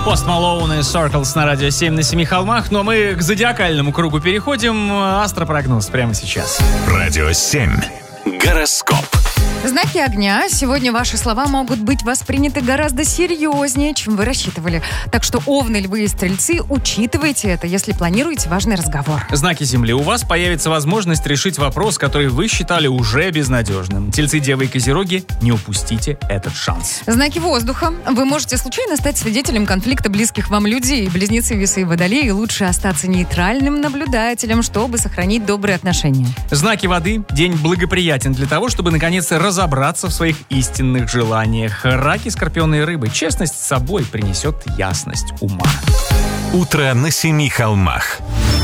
Post Malone и Circles на радио 7 на 7 холмах. Но мы к зодиакальному кругу переходим. Астропрогноз прямо сейчас. Радио 7. Гороскоп. Знаки огня. Сегодня ваши слова могут быть восприняты гораздо серьезнее, чем вы рассчитывали. Так что овны, львы и стрельцы, учитывайте это, если планируете важный разговор. Знаки земли. У вас появится возможность решить вопрос, который вы считали уже безнадежным. Тельцы, девы и козероги, не упустите этот шанс. Знаки воздуха. Вы можете случайно стать свидетелем конфликта близких вам людей. Близнецы, весы и водолеи, лучше остаться нейтральным наблюдателем, чтобы сохранить добрые отношения. Знаки воды. День благоприятен для того, чтобы наконец-то разобраться в своих истинных желаниях. Раки, скорпионы и рыбы. Честность с собой принесет ясность ума. Утро на 7 холмах.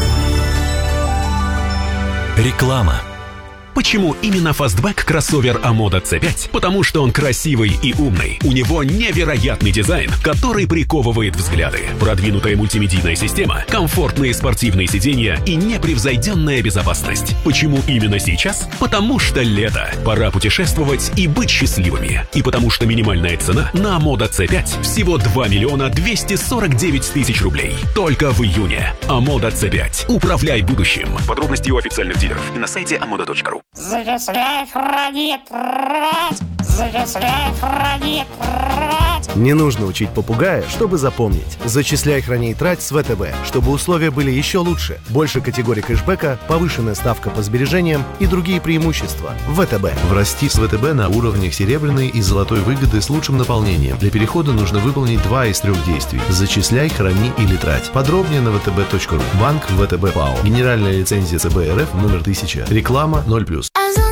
Реклама. Почему именно фастбэк кроссовер Амода C5? Потому что он красивый и умный. У него невероятный дизайн, который приковывает взгляды. Продвинутая мультимедийная система, комфортные спортивные сиденья и непревзойденная безопасность. Почему именно сейчас? Потому что лето. Пора путешествовать и быть счастливыми. И потому что минимальная цена на Амода C5 всего 2 миллиона 249 тысяч рублей. Только в июне. Амода C5. Управляй будущим. Подробности у официальных дилеров и на сайте amoda.ru. Зачисляй, храни, трать! Зачисляй, храни, трать! Не нужно учить попугая, чтобы запомнить. Зачисляй, храни и трать с ВТБ, чтобы условия были еще лучше. Больше категорий кэшбэка, повышенная ставка по сбережениям и другие преимущества. ВТБ. Врасти с ВТБ на уровнях серебряной и золотой выгоды с лучшим наполнением. Для перехода нужно выполнить 2 из 3 действий. Зачисляй, храни или трать. Подробнее на vtb.ru. Банк ВТБ ПАО. Генеральная лицензия ЦБ РФ номер 1000. Реклама 0+.